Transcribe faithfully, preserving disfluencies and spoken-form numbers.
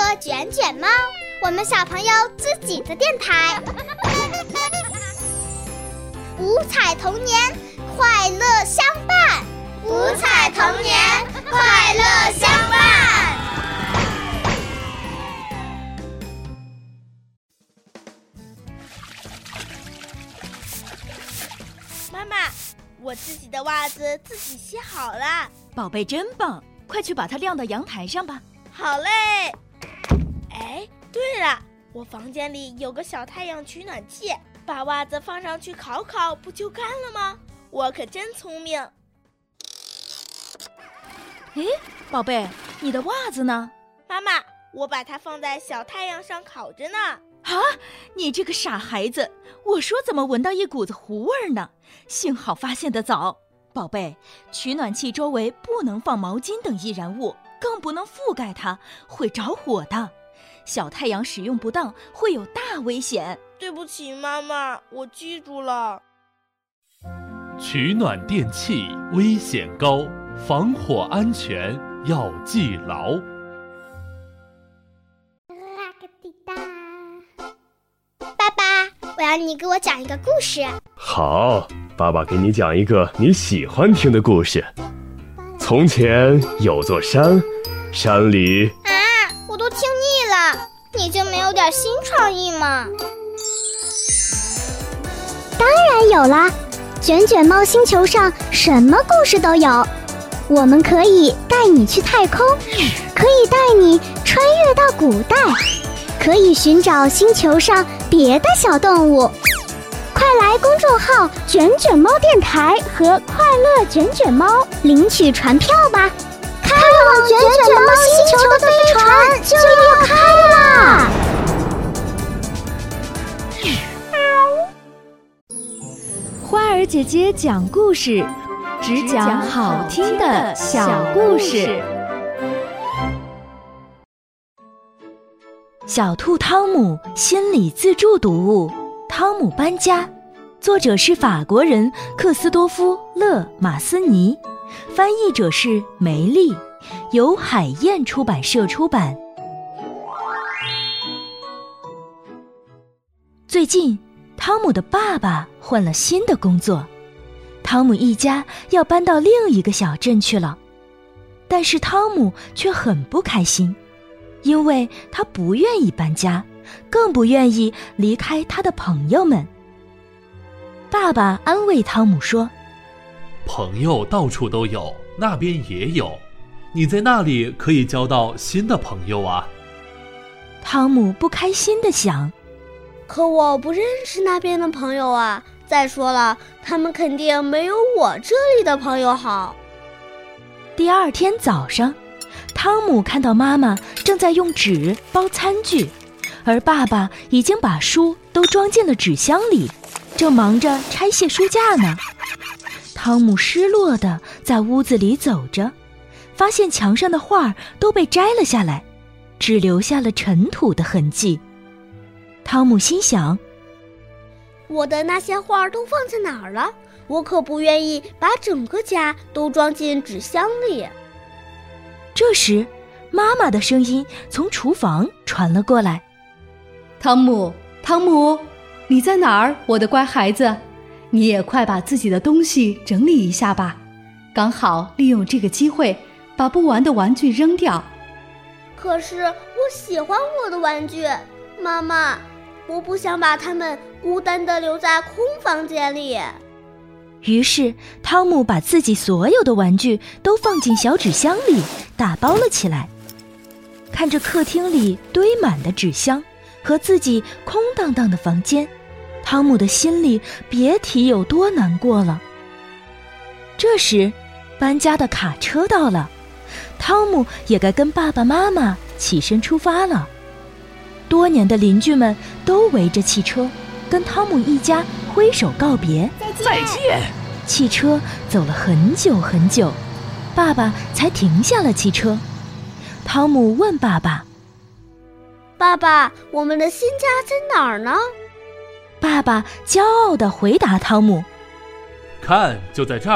卷卷猫，我们小朋友自己的电台。五彩童年，快乐相伴。五彩童年，快乐相伴。 妈妈，我自己的袜子自己洗好了。 宝贝真棒，快去把它晾到阳台上吧。 好嘞。哎，对了，我房间里有个小太阳取暖器，把袜子放上去烤烤，不就干了吗？我可真聪明。 哎，宝贝，你的袜子呢？ 妈妈，我把它放在小太阳上烤着呢。 啊，你这个傻孩子，我说怎么闻到一股子糊味呢？幸好发现得早。宝贝，取暖器周围不能放毛巾等易燃物，更不能覆盖它，会着火的。小太阳使用不当会有大危险。 对不起妈妈，我记住了。 取暖电器危险高，防火安全要记牢。 爸爸，我要你给我讲一个故事。 好，爸爸给你讲一个你喜欢听的故事。从前有座山，山里…… 啊，我都听腻了，你就没有点新创意吗？ 当然有啦，卷卷猫星球上什么故事都有。我们可以带你去太空，可以带你穿越到古代，可以寻找星球上别的小动物。快来公众号卷卷猫电台和快乐卷卷猫领取船票吧，开往卷卷猫星球的飞船就要开啦！ 花儿姐姐讲故事，只讲好听的小故事。 小兔汤姆心理自助读物《汤姆搬家》，作者是法国人克斯多夫·勒马斯尼，翻译者是梅丽，由海燕出版社出版。最近，汤姆的爸爸换了新的工作，汤姆一家要搬到另一个小镇去了。但是汤姆却很不开心，因为他不愿意搬家，更不愿意离开他的朋友们。爸爸安慰汤姆说： 朋友到处都有，那边也有，你在那里可以交到新的朋友啊。 汤姆不开心地想， 可我不认识那边的朋友啊，再说了，他们肯定没有我这里的朋友好。 第二天早上，汤姆看到妈妈正在用纸包餐具，而爸爸已经把书都装进了纸箱里，正忙着拆卸书架呢。汤姆失落地在屋子里走着，发现墙上的画都被摘了下来，只留下了尘土的痕迹。汤姆心想， 我的那些画都放在哪儿了？我可不愿意把整个家都装进纸箱里。 这时，妈妈的声音从厨房传了过来： 汤姆，汤姆，你在哪儿，我的乖孩子？你也快把自己的东西整理一下吧，刚好利用这个机会把不玩的玩具扔掉。 可是我喜欢我的玩具，妈妈，我不想把它们孤单地留在空房间里。 于是汤姆把自己所有的玩具都放进小纸箱里，打包了起来。看着客厅里堆满的纸箱和自己空荡荡的房间，汤姆的心里别提有多难过了。这时，搬家的卡车到了，汤姆也该跟爸爸妈妈起身出发了。多年的邻居们都围着汽车，跟汤姆一家挥手告别。 再见。 汽车走了很久很久，爸爸才停下了汽车。汤姆问爸爸： 爸爸，我们的新家在哪儿呢？ 爸爸骄傲地回答汤姆： 看，就在这儿。